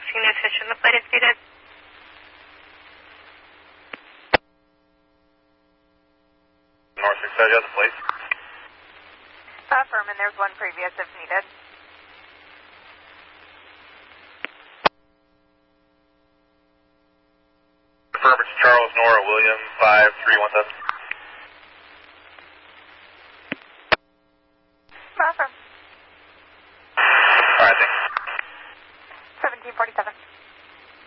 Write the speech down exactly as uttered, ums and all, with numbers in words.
sixteen attention, the flight is seated. North six five, you have the place? Affirm, and there's one previous if needed. Affirm, it's Charles, Nora, William, five three one seven. Affirm.